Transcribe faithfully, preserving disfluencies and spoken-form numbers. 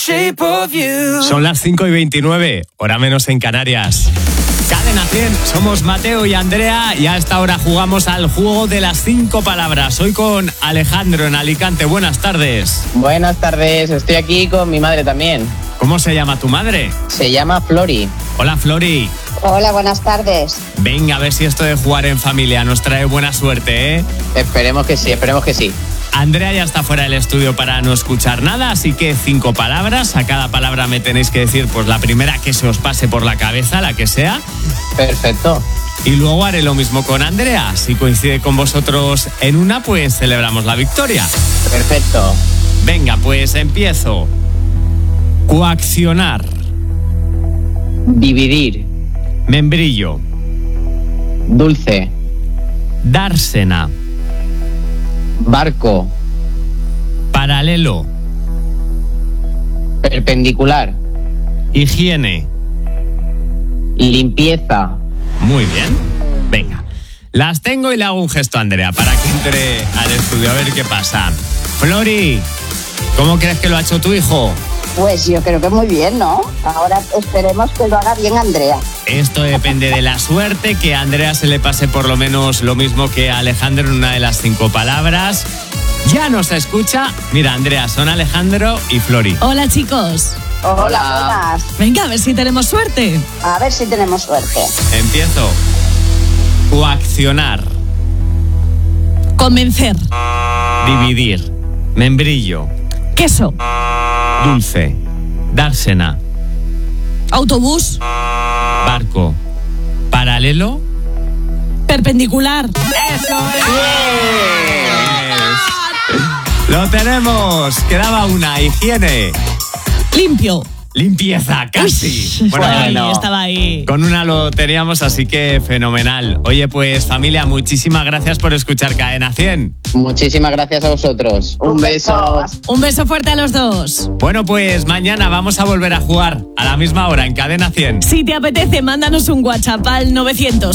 Shape of you. Son las cinco y veintinueve, hora menos en Canarias. Cadena cien, somos Mateo y Andrea y a esta hora jugamos al juego de las cinco palabras. Hoy con Alejandro en Alicante. Buenas tardes. Buenas tardes, estoy aquí con mi madre también. ¿Cómo se llama tu madre? Se llama Flori. Hola, Flori. Hola, buenas tardes. Venga, a ver si esto de jugar en familia nos trae buena suerte, ¿eh? Esperemos que sí, esperemos que sí. Andrea ya está fuera del estudio para no escuchar nada, así que cinco palabras. A cada palabra me tenéis que decir pues la primera que se os pase por la cabeza, la que sea. Perfecto. Y luego haré lo mismo con Andrea. Si coincide con vosotros en una, pues celebramos la victoria. Perfecto. Venga, pues empiezo. Coaccionar. Dividir. Membrillo. Dulce. Dársena. Barco. Paralelo. Perpendicular. Higiene. Limpieza. Muy bien. Venga. Las tengo y le hago un gesto a Andrea para que entre al estudio a ver qué pasa. Flori, ¿cómo crees que lo ha hecho tu hijo? Pues yo creo que muy bien, ¿no? Ahora esperemos que lo haga bien Andrea. Esto depende de la suerte, que a Andrea se le pase por lo menos lo mismo que a Alejandro en una de las cinco palabras. Ya nos escucha. Mira, Andrea, son Alejandro y Flori. Hola, chicos. Hola, Hola. buenas. Venga, a ver si tenemos suerte. A ver si tenemos suerte. Empiezo. Coaccionar. Convencer. Dividir. Membrillo. Queso. Dulce. Dársena. Autobús. Barco. Paralelo. Perpendicular. ¡Eso es! ¡Lo tenemos! Quedaba una. Higiene. Limpio. Limpieza, casi. Uy, Bueno, estaba ahí, bueno. estaba ahí. con una lo teníamos, así que fenomenal. Oye, pues familia, muchísimas gracias por escuchar Cadena cien. Muchísimas gracias a vosotros. Un, Un beso. beso. Un beso fuerte a los dos. Bueno, pues mañana vamos a volver a jugar a la misma hora en Cadena cien. Si te apetece, mándanos un WhatsApp al novecientos